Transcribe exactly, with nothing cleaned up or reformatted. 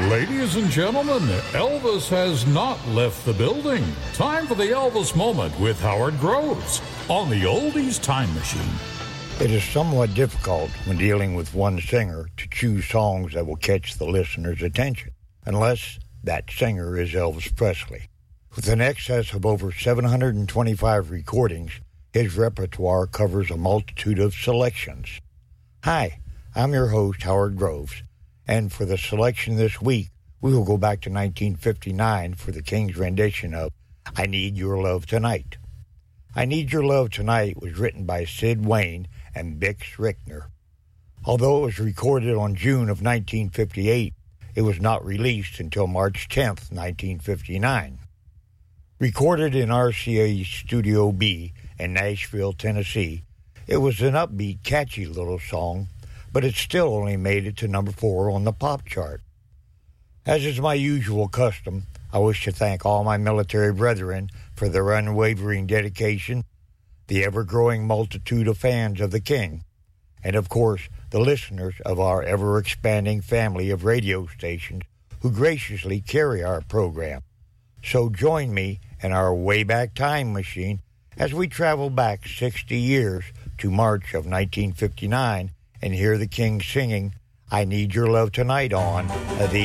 Ladies and gentlemen, Elvis has not left the building. Time for the Elvis Moment with Howard Groves on the Oldies Time Machine. It is somewhat difficult when dealing with one singer to choose songs that will catch the listener's attention, unless that singer is Elvis Presley. With an excess of over seven hundred twenty-five recordings, his repertoire covers a multitude of selections. Hi, I'm your host, Howard Groves, and for the selection this week, we will go back to nineteen fifty-nine for the King's rendition of I Need Your Love Tonight. I Need Your Love Tonight was written by Sid Wayne and Bix Rickner. Although it was recorded on June of nineteen fifty-eight, it was not released until March tenth, nineteen fifty-nine. Recorded in R C A Studio B in Nashville, Tennessee, it was an upbeat, catchy little song, but it still only made it to number four on the pop chart. As is my usual custom, I wish to thank all my military brethren for their unwavering dedication, the ever-growing multitude of fans of the King, and of course, the listeners of our ever-expanding family of radio stations who graciously carry our program. So join me in our Wayback Time Machine as we travel back sixty years to March of nineteen fifty-nine and hear the King singing I Need Your Love Tonight on the